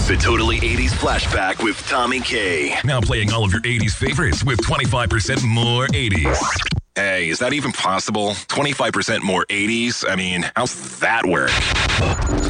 The Totally 80s Flashback with Tommy K. Now playing all of your 80s favorites with 25% more 80s. Hey, is that even possible? 25% more 80s? I mean, how's that work?